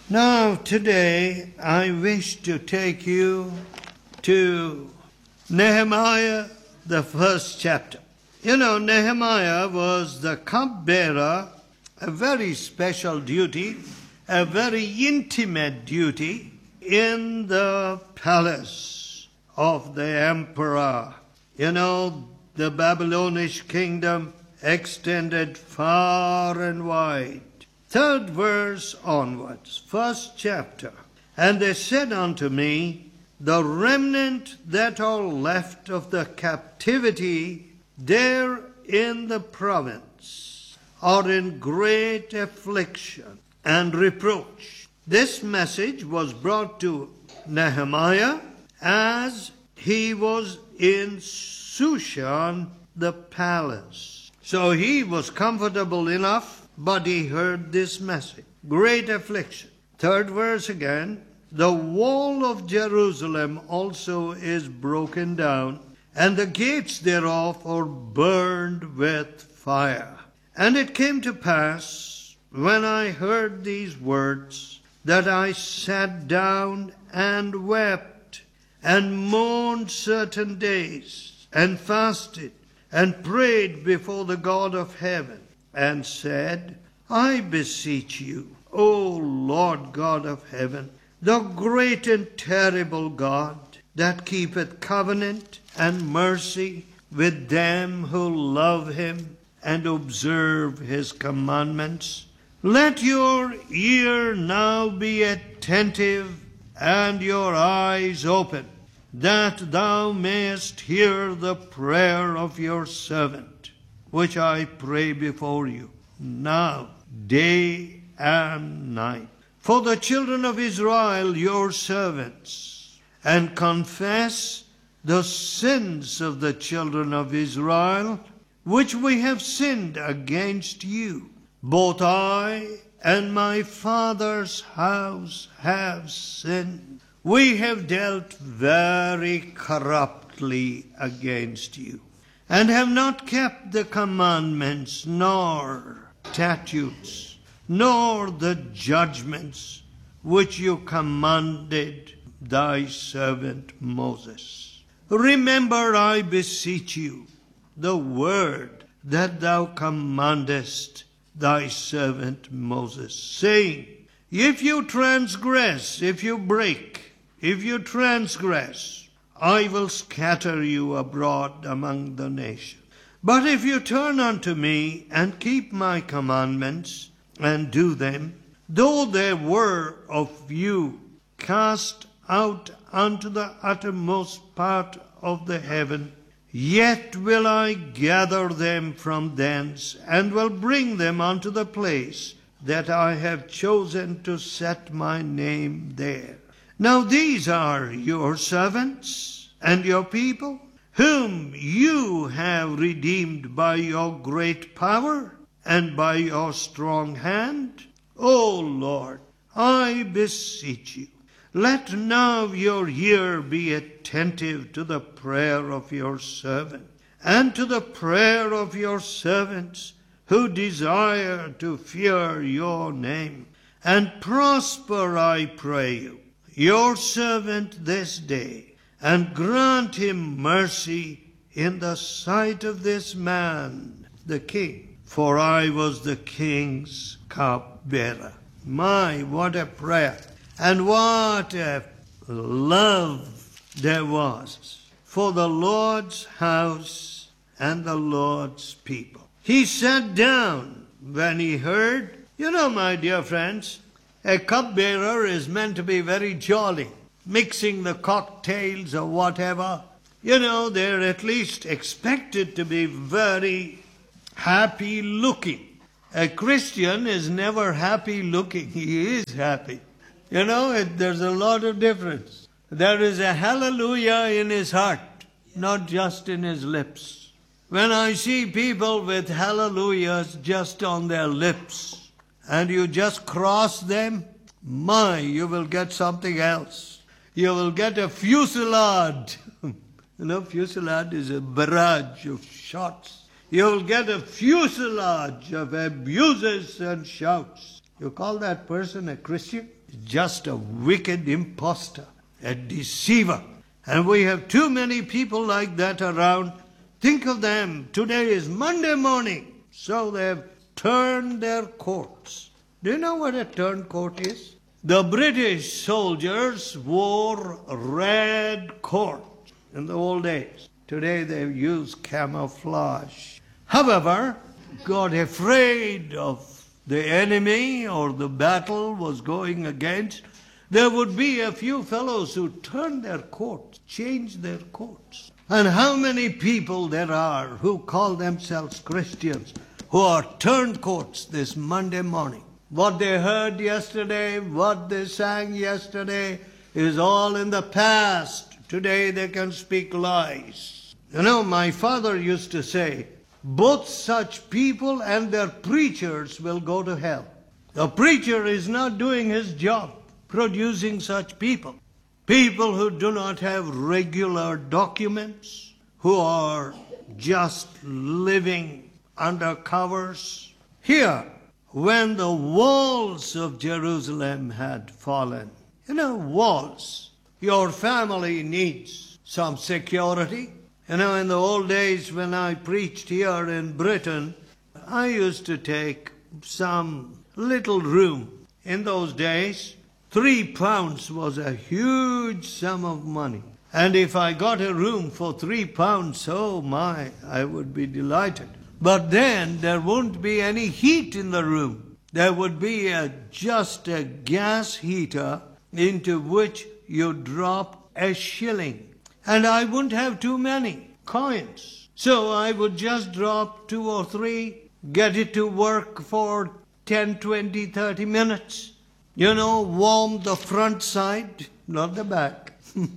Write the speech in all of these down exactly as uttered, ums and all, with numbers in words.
Now, today, I wish to take you to Nehemiah, the first chapter. You know, Nehemiah was the cupbearer, a very special duty, a very intimate duty in the palace of the emperor. You know, the Babylonish kingdom extended far and wide. Third verse onwards, first chapter. And they said unto me, the remnant that are left of the captivity there in the province are in great affliction and reproach. This message was brought to Nehemiah as he was in Shushan, the palace. So he was comfortable enough, but he heard this message. Great affliction. Third verse again. The wall of Jerusalem also is broken down, and the gates thereof are burned with fire. And it came to pass, when I heard these words, that I sat down and wept, and mourned certain days, and fasted, and prayed before the God of heaven, and said, I beseech you, O Lord God of heaven, the great and terrible God, that keepeth covenant and mercy with them who love him and observe his commandments, let your ear now be attentive and your eyes open, that thou mayest hear the prayer of your servant, which I pray before you now, day and night, for the children of Israel, your servants, and confess the sins of the children of Israel, which we have sinned against you. Both I and my father's house have sinned. We have dealt very corruptly against you, and have not kept the commandments, nor statutes, nor the judgments which you commanded thy servant Moses. Remember, I beseech you, the word that thou commandest thy servant Moses, saying, if you transgress, if you break, if you transgress, I will scatter you abroad among the nations. But if you turn unto me and keep my commandments and do them, though they were of you cast out unto the uttermost part of the heaven, yet will I gather them from thence, and will bring them unto the place that I have chosen to set my name there. Now these are your servants and your people, whom you have redeemed by your great power and by your strong hand. O Lord, I beseech you, let now your ear be attentive to the prayer of your servant, and to the prayer of your servants who desire to fear your name, and prosper, I pray you, your servant this day, and grant him mercy in the sight of this man, the king. For I was the king's cupbearer. My, what a prayer, and what a love there was for the Lord's house and the Lord's people. He sat down when he heard. You know, my dear friends, a cupbearer is meant to be very jolly, mixing the cocktails or whatever. You know, they're at least expected to be very happy looking. A Christian is never happy looking. He is happy. You know, it, there's a lot of difference. There is a hallelujah in his heart, not just in his lips. When I see people with hallelujahs just on their lips, and you just cross them, my, you will get something else. You will get a fusillade. You know, fusillade is a barrage of shots. You will get a fuselage of abuses and shouts. You call that person a Christian? just a wicked impostor, a deceiver. And we have too many people like that around. Think of them. Today is Monday morning, so they have turned their coats. Do you know what a turncoat is? The British soldiers wore red coats in the old days. Today they use camouflage. However, got afraid of the enemy or the battle was going against, there would be a few fellows who turned their coats, changed their coats. And how many people there are who call themselves Christians who are turncoats this Monday morning. What they heard yesterday, what they sang yesterday is all in the past. Today they can speak lies. You know, my father used to say, both such people and their preachers will go to hell. The preacher is not doing his job, producing such people. People who do not have regular documents, who are just living under covers. Here, when the walls of Jerusalem had fallen, you know, walls, your family needs some security. You know, in the old days when I preached here in Britain, I used to take some little room. In those days, three pounds was a huge sum of money. And if I got a room for three pounds, oh my, I would be delighted. But then there wouldn't be any heat in the room. There would be a, just a gas heater into which you drop a shilling. And I wouldn't have too many coins. So I would just drop two or three, get it to work for ten, twenty, thirty minutes. You know, warm the front side, not the back.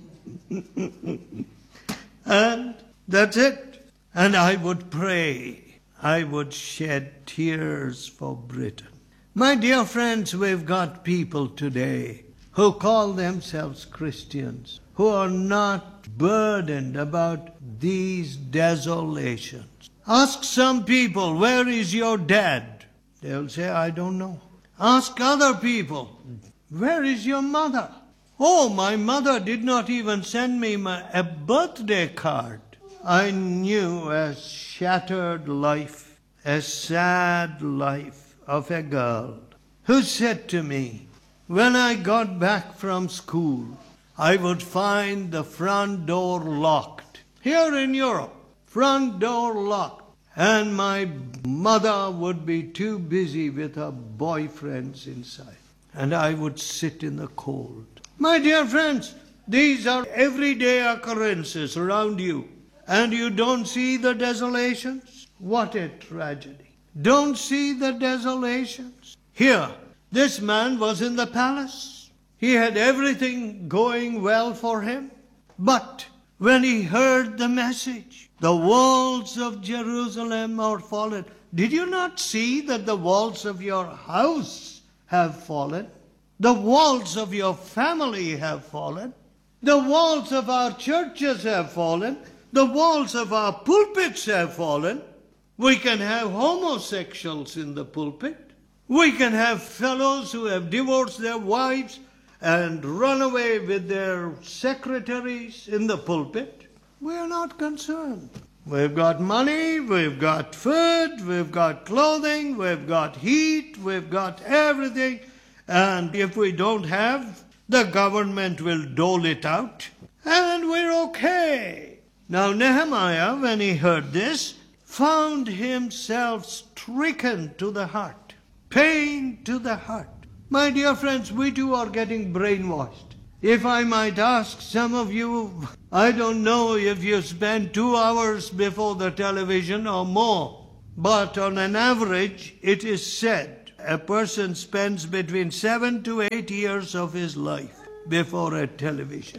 And that's it. And I would pray. I would shed tears for Britain. My dear friends, we've got people today who call themselves Christians, who are not burdened about these desolations. Ask some people, where is your dad? They'll say, I don't know. Ask other people, where is your mother? Oh, my mother did not even send me my, a birthday card. I knew a shattered life, a sad life of a girl who said to me, when I got back from school, I would find the front door locked. Here in Europe, front door locked. And my mother would be too busy with her boyfriends inside. And I would sit in the cold. My dear friends, these are everyday occurrences around you. And you don't see the desolations? What a tragedy. Don't see the desolations? Here, this man was in the palace. He had everything going well for him. But when he heard the message, the walls of Jerusalem are fallen. Did you not see that the walls of your house have fallen? The walls of your family have fallen. The walls of our churches have fallen. The walls of our pulpits have fallen. We can have homosexuals in the pulpit. We can have fellows who have divorced their wives and run away with their secretaries in the pulpit. We are not concerned. We've got money, we've got food, we've got clothing, we've got heat, we've got everything. And if we don't have, the government will dole it out. And we're okay. Now Nehemiah, when he heard this, found himself stricken to the heart. Pain to the heart. My dear friends, we too are getting brainwashed. If I might ask some of you, I don't know if you spend two hours before the television or more, but on an average, it is said a person spends between seven to eight years of his life before a television.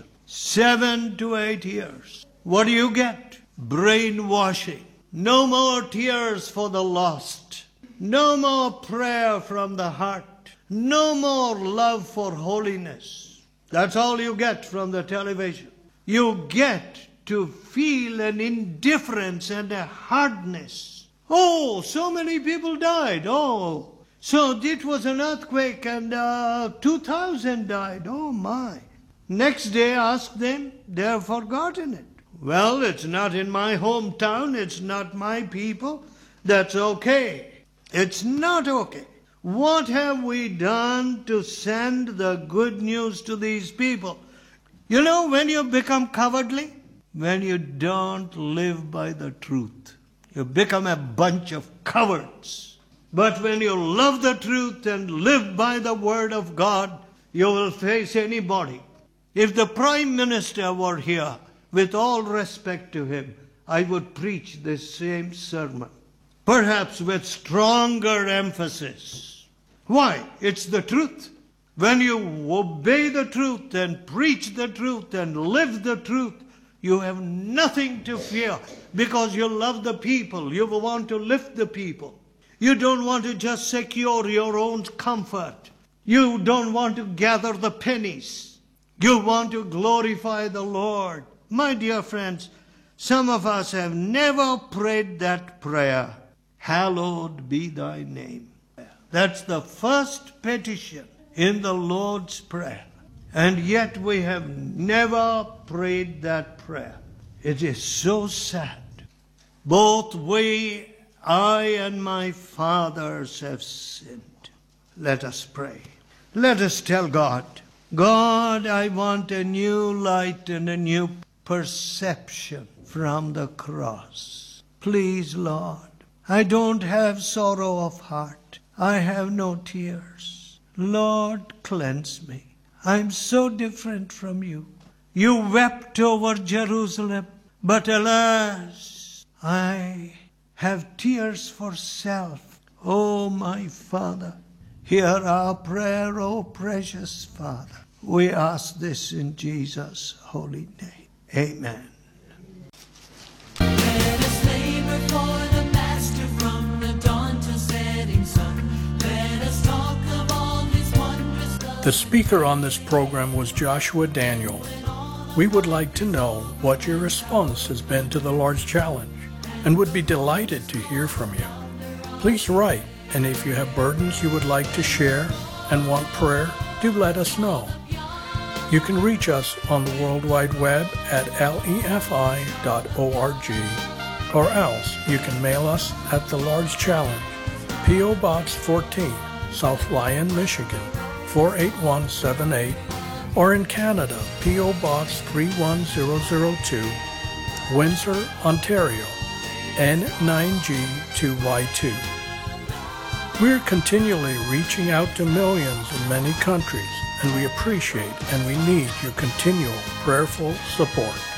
Seven to eight years. What do you get? Brainwashing. No more tears for the lost. No more prayer from the heart. No more love for holiness. That's all you get from the television. You get to feel an indifference and a hardness. Oh, so many people died. Oh, So it was an earthquake and uh, two thousand died. Oh my. Next day ask them, they have forgotten it. Well, it's not in my hometown, it's not my people. That's okay. It's not okay. What have we done to send the good news to these people? You know, when you become cowardly, when you don't live by the truth, you become a bunch of cowards. But when you love the truth and live by the word of God, you will face anybody. If the Prime Minister were here, with all respect to him, I would preach this same sermon, perhaps with stronger emphasis. Why? It's the truth. When you obey the truth and preach the truth and live the truth, you have nothing to fear because you love the people. You want to lift the people. You don't want to just secure your own comfort. You don't want to gather the pennies. You want to glorify the Lord. My dear friends, some of us have never prayed that prayer, hallowed be thy name. That's the first petition in the Lord's Prayer. And yet we have never prayed that prayer. It is so sad. Both we, I and my fathers have sinned. Let us pray. Let us tell God, God, I want a new light and a new perception from the cross. Please, Lord, I don't have sorrow of heart. I have no tears. Lord, cleanse me. I'm so different from you. You wept over Jerusalem, but alas, I have tears for self. Oh, my Father, hear our prayer, oh precious Father. We ask this in Jesus' holy name. Amen. Let us labor for the Master from the dawn to setting sun. Let us talk of all his wondrous love. The speaker on this program was Joshua Daniel. We would like to know what your response has been to the Lord's Challenge and would be delighted to hear from you. Please write, and if you have burdens you would like to share and want prayer, do let us know. You can reach us on the World Wide Web at lefi dot org, or else you can mail us at The Lord's Challenge, P O Box fourteen, South Lyon, Michigan, four eight one seven eight, or in Canada, P O Box three one zero zero two, Windsor, Ontario, N nine G two Y two. We're continually reaching out to millions in many countries, and we appreciate and we need your continual prayerful support.